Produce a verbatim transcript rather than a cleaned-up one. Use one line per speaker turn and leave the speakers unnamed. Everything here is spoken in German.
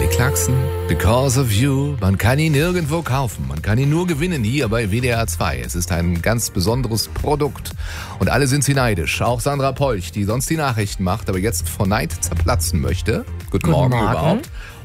Kelly Clarkson, Because of You. Man kann ihn nirgendwo kaufen. Man kann ihn nur gewinnen hier bei W D R zwei. Es ist ein ganz besonderes Produkt. Und alle sind sie neidisch. Auch Sandra Polch, die sonst die Nachrichten macht, aber jetzt vor Neid zerplatzen möchte. Guten,
Guten
Morgen,
Morgen
überhaupt.